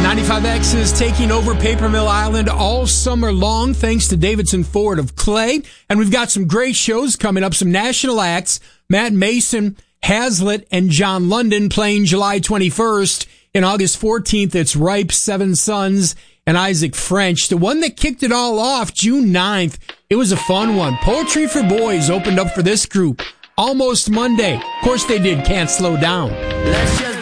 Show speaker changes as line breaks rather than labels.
95X is taking over Paper Mill Island all summer long thanks to Davidson Ford of Clay. And we've got some great shows coming up, some national acts. Matt Mason, Hazlitt, and John London playing July 21st. And August 14th, it's Ripe, Seven Sons, and Isaac French. The one that kicked it all off, June 9th, it was a fun one. Poetry for Boys opened up for this group. Almost Monday. Of course they did Can't Slow Down.